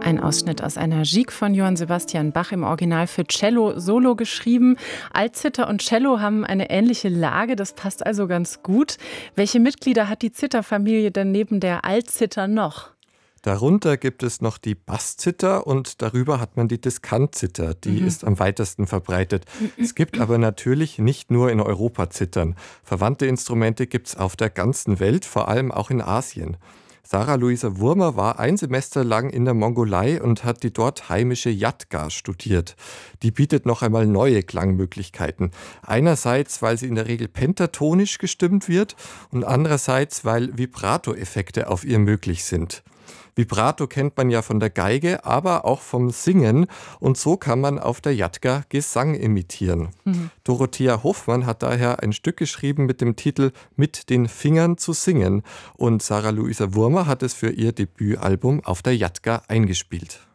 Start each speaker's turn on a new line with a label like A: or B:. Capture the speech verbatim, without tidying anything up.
A: Ein Ausschnitt aus einer Gigue von Johann Sebastian Bach, im Original für Cello solo geschrieben. Altzither und Cello haben eine ähnliche Lage, das passt also ganz gut. Welche Mitglieder hat die Zitherfamilie denn neben der Altzither noch?
B: Darunter gibt es noch die Basszither und darüber hat man die Diskantzither. Die mhm. ist am weitesten verbreitet. Es gibt aber natürlich nicht nur in Europa Zithern. Verwandte Instrumente gibt es auf der ganzen Welt, vor allem auch in Asien. Sarah Luisa Wurmer war ein Semester lang in der Mongolei und hat die dort heimische Yadgar studiert. Die bietet noch einmal neue Klangmöglichkeiten. Einerseits, weil sie in der Regel pentatonisch gestimmt wird und andererseits, weil Vibrato-Effekte auf ihr möglich sind. Vibrato kennt man ja von der Geige, aber auch vom Singen. Und so kann man auf der Yadgar Gesang imitieren. Mhm. Dorothea Hofmann hat daher ein Stück geschrieben mit dem Titel »Mit den Fingern zu singen«. Und Sarah Luisa Wurmer hat es für ihr Debütalbum auf der Yadgar eingespielt.